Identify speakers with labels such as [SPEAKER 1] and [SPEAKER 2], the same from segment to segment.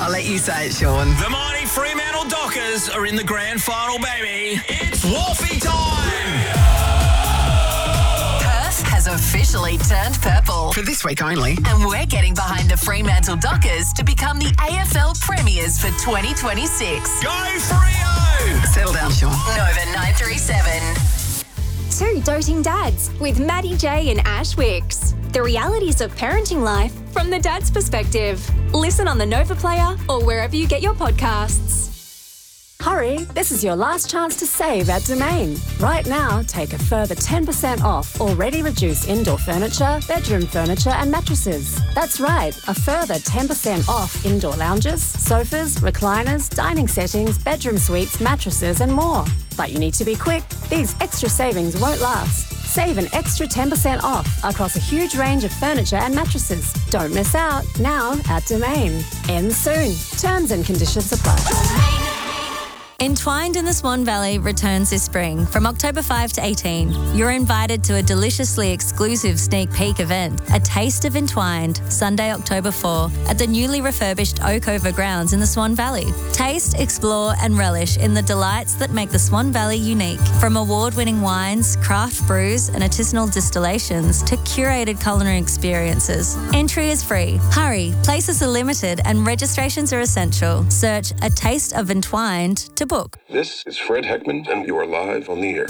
[SPEAKER 1] I'll let you say it, Sean.
[SPEAKER 2] The mighty Fremantle Dockers are in the grand final, baby. It's Wolfie time!
[SPEAKER 1] Perth has officially turned purple. For this week only. And we're getting behind the Fremantle Dockers to become the AFL Premiers for 2026.
[SPEAKER 2] Go Freo!
[SPEAKER 1] Settle down, Sean. Nova 937.
[SPEAKER 3] Two Doting Dads with Maddie J and Ash Wicks. The realities of parenting life from the dad's perspective. Listen on the Nova Player or wherever you get your podcasts.
[SPEAKER 4] Hurry, this is your last chance to save at Domain. Right now, take a further 10% off already reduced indoor furniture, bedroom furniture and mattresses. That's right, a further 10% off indoor lounges, sofas, recliners, dining settings, bedroom suites, mattresses and more. But you need to be quick. These extra savings won't last. Save an extra 10% off across a huge range of furniture and mattresses. Don't miss out. Now at Domain. Ends soon. Terms and conditions apply.
[SPEAKER 5] Entwined in the Swan Valley returns this spring from October 5 to 18. You're invited to a deliciously exclusive sneak peek event, A Taste of Entwined, Sunday, October 4, at the newly refurbished Oakover grounds in the Swan Valley. Taste, explore and relish in the delights that make the Swan Valley unique. From award-winning wines, craft brews and artisanal distillations to curated culinary experiences. Entry is free. Hurry, places are limited and registrations are essential. Search A Taste of Entwined to book.
[SPEAKER 6] This is Fred Heckman, and you are live on the air.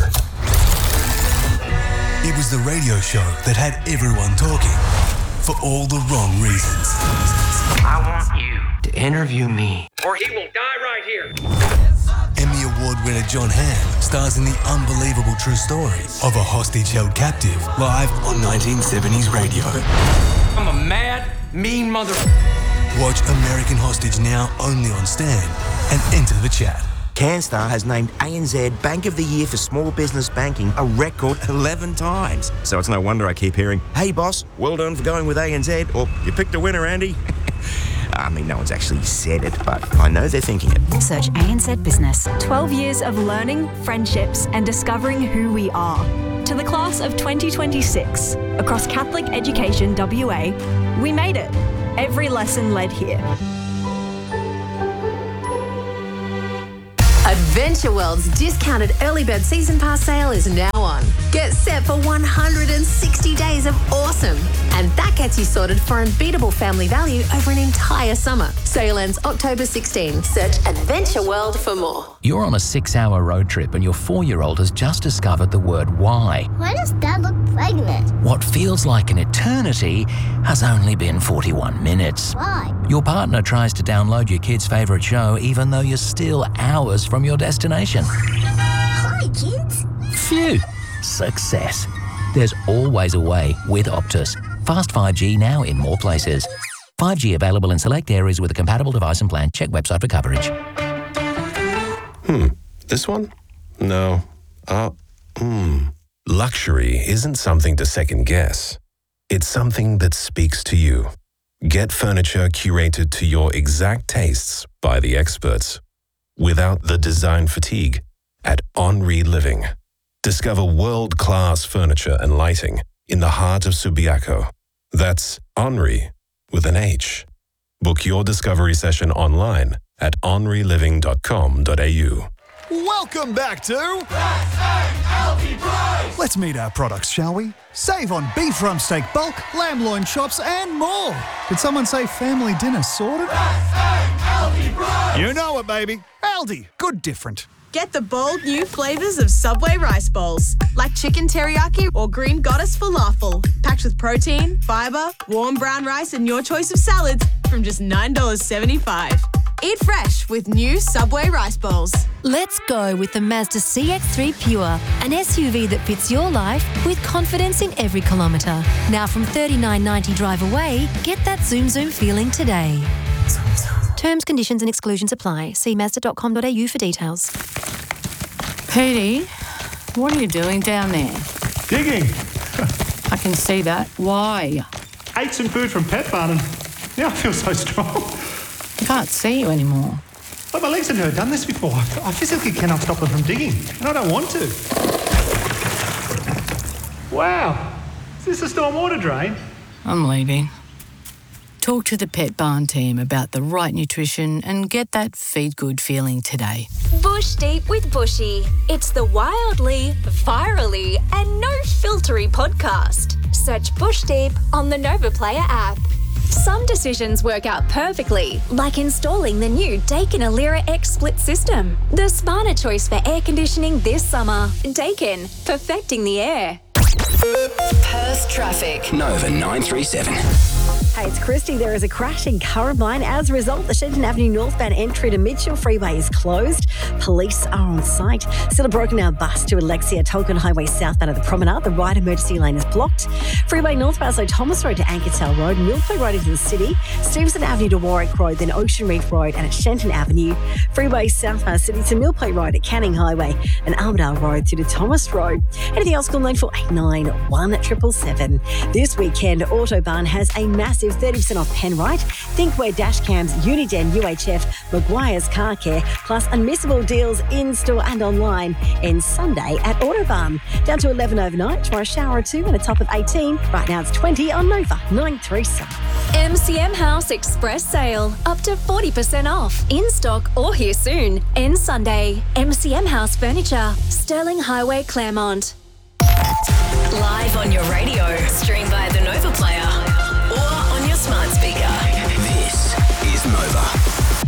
[SPEAKER 7] It was the radio show that had everyone talking for all the wrong reasons.
[SPEAKER 8] I want you to interview me, or he will die right here.
[SPEAKER 7] Emmy Award winner John Hamm stars in the unbelievable true story of a hostage held captive live on 1970s radio.
[SPEAKER 8] I'm a mad, mean mother.
[SPEAKER 7] Watch American Hostage now only on Stan and enter the chat.
[SPEAKER 9] CanStar has named ANZ Bank of the Year for Small Business Banking a record 11 times. So it's no wonder I keep hearing, "Hey boss, well done for going with ANZ," or "You picked a winner, Andy." I mean, no one's actually said it, but I know they're thinking it.
[SPEAKER 10] Search ANZ Business. 12 years of learning, friendships and discovering who we are. To the class of 2026, across Catholic Education WA, we made it. Every lesson led here.
[SPEAKER 11] Adventure World's discounted early bird season pass sale is now on. Get set for 160 days of awesome. And that gets you sorted for unbeatable family value over an entire summer. Sale ends October 16. Search Adventure World for more.
[SPEAKER 12] You're on a 6-hour road trip and your 4-year-old has just discovered the word why.
[SPEAKER 13] Why does Dad look pregnant?
[SPEAKER 12] What feels like an eternity has only been 41 minutes.
[SPEAKER 13] Why?
[SPEAKER 12] Your partner tries to download your kid's favourite show even though you're still hours from your destination.
[SPEAKER 13] Hi, kids.
[SPEAKER 12] Phew. Success. There's always a way with Optus. Fast 5G now in more places. 5G available in select areas with a compatible device and plan. Check website for coverage.
[SPEAKER 6] This one? No. Luxury isn't something to second guess. It's something that speaks to you. Get furniture curated to your exact tastes by the experts, without the design fatigue, at Henri Living. Discover world-class furniture and lighting in the heart of Subiaco. That's Henri with an H. Book your discovery session online at henriliving.com.au.
[SPEAKER 14] Welcome back to
[SPEAKER 15] Aldi Price.
[SPEAKER 14] Let's meet our products, shall we? Save on beef rump steak bulk, lamb loin chops and more. Did someone say family dinner sorted?
[SPEAKER 15] Aldi Price.
[SPEAKER 14] You know it, baby. Aldi, good different.
[SPEAKER 16] Get the bold new flavours of Subway rice bowls, like chicken teriyaki or green goddess falafel, packed with protein, fibre, warm brown rice and your choice of salads from just $9.75. Eat fresh with new Subway rice bowls.
[SPEAKER 17] Let's go with the Mazda CX-3 Pure, an SUV that fits your life with confidence in every kilometre. Now from $39.90 drive away, get that zoom feeling today. Terms, conditions and exclusions apply. See Mazda.com.au for details.
[SPEAKER 18] Petey, what are you doing down there?
[SPEAKER 19] Digging.
[SPEAKER 18] I can see that. Why?
[SPEAKER 19] Ate some food from Pet Barn and now I feel so strong.
[SPEAKER 18] I can't see you anymore.
[SPEAKER 19] But my legs have never done this before. I physically cannot stop them from digging, and I don't want to. Wow. Is this a storm water drain?
[SPEAKER 18] I'm leaving. Talk to the Pet Barn team about the right nutrition and get that feed good feeling today.
[SPEAKER 3] Bush Deep with Bushy. It's the wildly, virally, and no-filtery podcast. Search Bush Deep on the Nova Player app. Some decisions work out perfectly, like installing the new Daikin Alira X split system. The smarter choice for air conditioning this summer. Daikin, perfecting the air.
[SPEAKER 1] Perth traffic.
[SPEAKER 2] Nova 937.
[SPEAKER 20] Hey, it's Christy. There is a crash in Currambine. As a result, the Shenton Avenue northbound entry to Mitchell Freeway is closed. Police are on site. Still a broken down bus to Alexia, Tolkien Highway southbound of the Promenade. The right emergency lane is blocked. Freeway northbound, so Thomas Road to Ankertel Road, Millplay Road into the city, Stevenson Avenue to Warwick Road, then Ocean Reef Road and at Shenton Avenue. Freeway southbound city to Millplay Road at Canning Highway and Armadale Road through to Thomas Road. Anything else, call 9489 1777. This weekend, Autobahn has a massive 30% off Penrite, Thinkware dash cams, Uniden, UHF, Maguire's Car Care, plus unmissable deals in-store and online. And Sunday at Autobahn. Down to 11 overnight, tomorrow shower or 2 and a top of 18. Right now it's 20 on Nova 937.
[SPEAKER 3] MCM House Express Sale. Up to 40% off. In stock or here soon. Ends Sunday. MCM House Furniture. Sterling Highway, Claremont.
[SPEAKER 1] Live on your radio. Stream via the Nova Player. Or on your smart speaker.
[SPEAKER 2] This is Nova.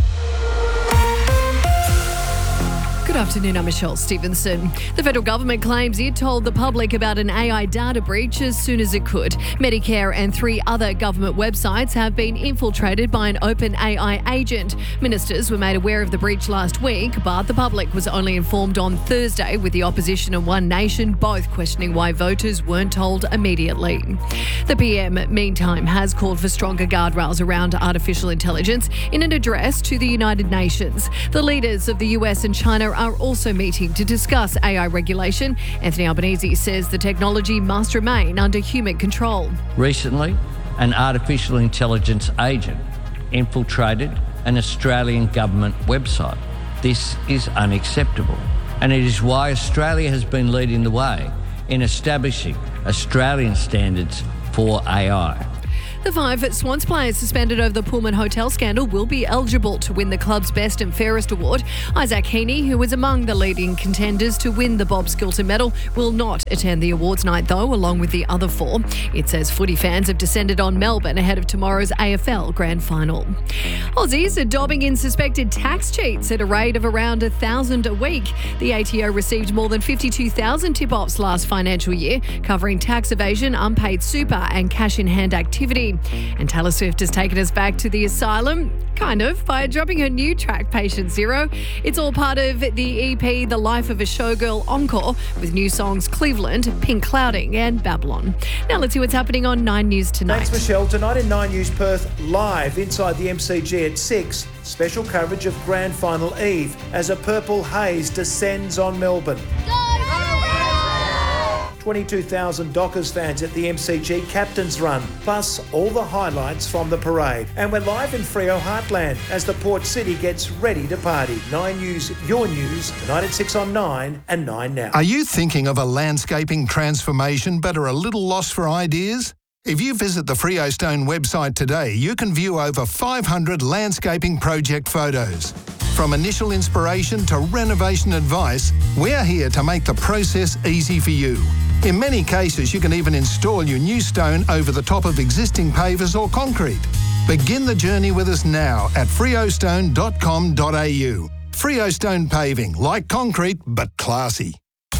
[SPEAKER 21] Good afternoon, I'm Michelle Stevenson. The federal government claims it told the public about an AI data breach as soon as it could. Medicare and 3 other government websites have been infiltrated by an open AI agent. Ministers were made aware of the breach last week, but the public was only informed on Thursday, with the opposition and One Nation both questioning why voters weren't told immediately. The PM, meantime, has called for stronger guardrails around artificial intelligence in an address to the United Nations. The leaders of the US and China are also meeting to discuss AI regulation. Anthony Albanese says the technology must remain under human control.
[SPEAKER 22] Recently, an artificial intelligence agent infiltrated an Australian government website. This is unacceptable, and it is why Australia has been leading the way in establishing Australian standards for AI.
[SPEAKER 21] The 5 Swans players suspended over the Pullman Hotel scandal will be eligible to win the club's Best and Fairest award. Isaac Heaney, who was among the leading contenders to win the Bob Skilton medal, will not attend the awards night though, along with the other 4. It says footy fans have descended on Melbourne ahead of tomorrow's AFL Grand Final. Aussies are dobbing in suspected tax cheats at a rate of around 1,000 a week. The ATO received more than 52,000 tip-offs last financial year, covering tax evasion, unpaid super and cash-in-hand activity. And Taylor Swift has taken us back to the asylum, kind of, by dropping her new track, Patient Zero. It's all part of the EP, The Life of a Showgirl Encore, with new songs Cleveland, Pink Clouding and Babylon. Now let's see what's happening on 9 News tonight.
[SPEAKER 23] Thanks, Michelle. Tonight in 9 News Perth, live inside the MCG at 6, special coverage of Grand Final Eve as a purple haze descends on Melbourne. 22,000 Dockers fans at the MCG Captain's Run, plus all the highlights from the parade. And we're live in Freo Heartland as the Port City gets ready to party. 9 News, your news, tonight at 6 on 9 and 9 now.
[SPEAKER 24] Are you thinking of a landscaping transformation but are a little lost for ideas? If you visit the Freo Stone website today, you can view over 500 landscaping project photos. From initial inspiration to renovation advice, we're here to make the process easy for you. In many cases, you can even install your new stone over the top of existing pavers or concrete. Begin the journey with us now at freostone.com.au. Freo Stone Paving, like concrete, but classy.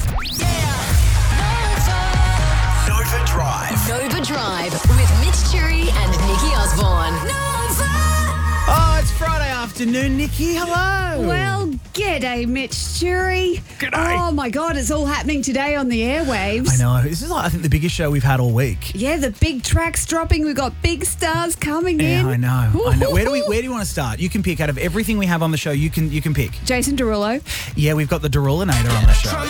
[SPEAKER 2] Nova Drive.
[SPEAKER 1] Nova Drive with Mitch Churi and Nikki Osborne.
[SPEAKER 25] Oh, it's Friday afternoon, Nikki. Hello.
[SPEAKER 26] Well, g'day, Mitch Churi.
[SPEAKER 25] G'day.
[SPEAKER 26] Oh, my God, it's all happening today on the airwaves.
[SPEAKER 25] I know. This is, I think, the biggest show we've had all week.
[SPEAKER 26] Yeah, the big tracks dropping. We've got big stars coming in.
[SPEAKER 25] Yeah, I know. Where do you want to start? You can pick out of everything we have on the show. You can pick.
[SPEAKER 26] Jason Derulo.
[SPEAKER 25] Yeah, we've got the Derulinator on the show.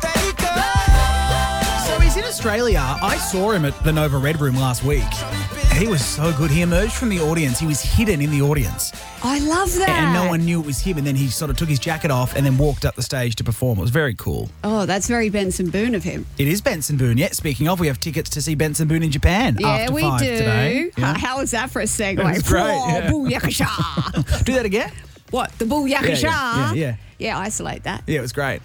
[SPEAKER 25] So he's in Australia. I saw him at the Nova Red Room last week. He was so good. He emerged from the audience. He was hidden in the audience.
[SPEAKER 26] I love that.
[SPEAKER 25] And no one knew it was him. And then he sort of took his jacket off and then walked up the stage to perform. It was very cool.
[SPEAKER 26] Oh, that's very Benson Boone of him.
[SPEAKER 25] It is Benson Boone. Yeah, speaking of, we have tickets to see Benson Boone in Japan after 5 today.
[SPEAKER 26] Yeah. How was that for a segue?
[SPEAKER 25] That's great.
[SPEAKER 26] Whoa, booyakasha.
[SPEAKER 25] Do that again?
[SPEAKER 26] What? The booyakasha?
[SPEAKER 25] Yeah.
[SPEAKER 26] Yeah, isolate that.
[SPEAKER 25] Yeah, it was great.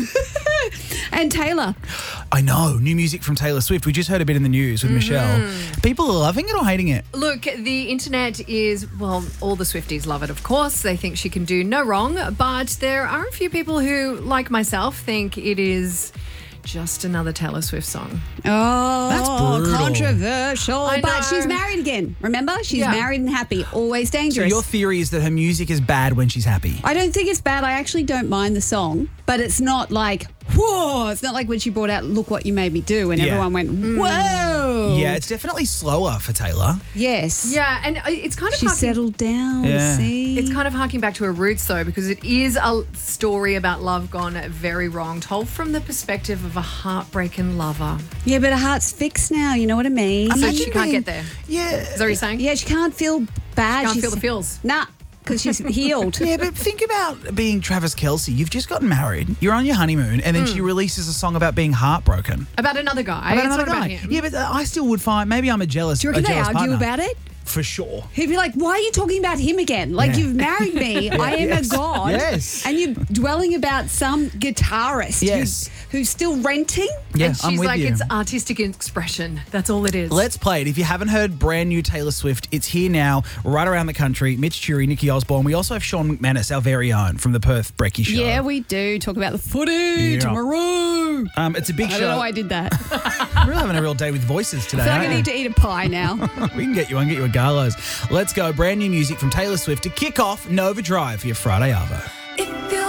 [SPEAKER 26] And Taylor.
[SPEAKER 25] I know. New music from Taylor Swift. We just heard a bit in the news with Michelle. People are loving it or hating it?
[SPEAKER 21] Look, the internet is, well, all the Swifties love it, of course. They think she can do no wrong. But there are a few people who, like myself, think it is just another Taylor Swift song.
[SPEAKER 26] Oh,
[SPEAKER 25] that's brutal.
[SPEAKER 26] Controversial. But she's married again. Remember? She's married and happy. Always dangerous.
[SPEAKER 25] So your theory is that her music is bad when she's happy?
[SPEAKER 26] I don't think it's bad. I actually don't mind the song, but it's not like, whoa. It's not like when she brought out Look What You Made Me Do and everyone went, whoa.
[SPEAKER 25] Yeah, it's definitely slower for Taylor.
[SPEAKER 26] Yes.
[SPEAKER 21] Yeah, and it's kind of...
[SPEAKER 26] She settled down, see?
[SPEAKER 21] It's kind of harking back to her roots, though, because it is a story about love gone very wrong, told from the perspective of a heartbreaking lover.
[SPEAKER 26] Yeah, but her heart's fixed now, you know what I mean?
[SPEAKER 21] So she can't get there.
[SPEAKER 25] Yeah.
[SPEAKER 21] Is that what you're saying?
[SPEAKER 26] Yeah, she can't feel bad.
[SPEAKER 21] She can't feel the feels.
[SPEAKER 26] Nah. Because she's healed.
[SPEAKER 25] Yeah, but think about being Travis Kelce. You've just gotten married. You're on your honeymoon, and then she releases a song about being heartbroken.
[SPEAKER 21] About another guy.
[SPEAKER 25] About another guy. Yeah, but I still would find, maybe I'm a jealous
[SPEAKER 26] Do you reckon they argue
[SPEAKER 25] partner.
[SPEAKER 26] about it?
[SPEAKER 25] For sure.
[SPEAKER 26] He'd be like, why are you talking about him again? Like, you've married me. I am a god.
[SPEAKER 25] Yes.
[SPEAKER 26] And you're dwelling about some guitarist who's still renting.
[SPEAKER 25] Yeah,
[SPEAKER 21] and she's
[SPEAKER 25] I'm with
[SPEAKER 21] like,
[SPEAKER 25] you.
[SPEAKER 21] it's artistic expression. That's all it is.
[SPEAKER 25] Let's play it. If you haven't heard brand new Taylor Swift, it's here now, right around the country. Mitch Churi, Nikki Osborne. We also have Sean McManus, our very own, from the Perth Brekkie Show.
[SPEAKER 26] Yeah, we do. Talk about the footy tomorrow.
[SPEAKER 25] It's a big show.
[SPEAKER 26] I don't know why I did that.
[SPEAKER 25] We're having a real day with voices today.
[SPEAKER 26] I feel like I need to eat a pie now.
[SPEAKER 25] We can get you one, get you a Garlo's. Let's go. Brand new music from Taylor Swift to kick off Nova Drive for your Friday Arvo.